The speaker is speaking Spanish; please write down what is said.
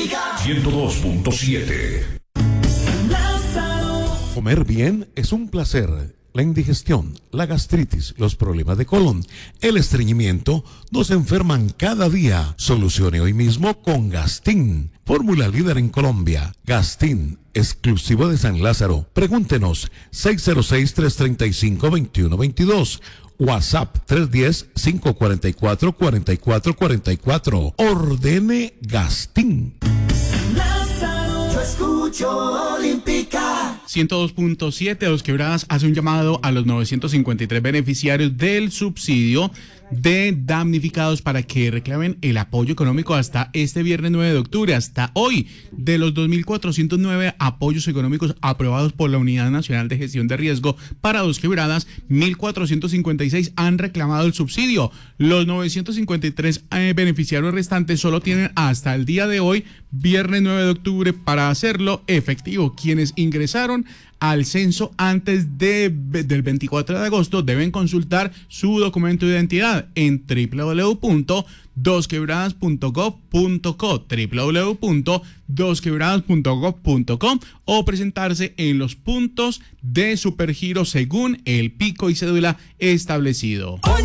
Olímpica 102.7. Comer bien es un placer. La indigestión, la gastritis, los problemas de colon, el estreñimiento nos enferman cada día. Solucione hoy mismo con Gastin. Fórmula líder en Colombia. Gastin, exclusivo de San Lázaro. Pregúntenos 606-335-2122. WhatsApp 310-544-4444. Ordene Gastin. Yo escucho Olímpica 102.7. Dos Quebradas hace un llamado a los 953 beneficiarios del subsidio de damnificados para que reclamen el apoyo económico hasta este viernes 9 de octubre, hasta hoy. De los 2.409 apoyos económicos aprobados por la Unidad Nacional de Gestión de Riesgo para Dos Quebradas, 1.456 han reclamado el subsidio. Los 953 beneficiarios restantes solo tienen hasta el día de hoy, viernes 9 de octubre, para hacerlo efectivo. Quienes ingresaron al censo antes del 24 de agosto deben consultar su documento de identidad en www.dosquebradas.gov.co, www.dosquebradas.gov.co, o presentarse en los puntos de Supergiro según el pico y cédula establecido.